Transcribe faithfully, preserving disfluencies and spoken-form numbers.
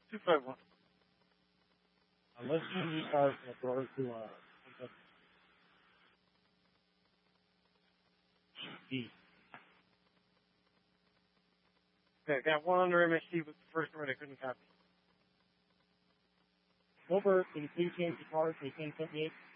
two five one. Uh, let's see cars from the doors to uh, D. Okay, got one under M S T, but the first one I couldn't copy. Silver, can you please change the cars to ten seventy-eight?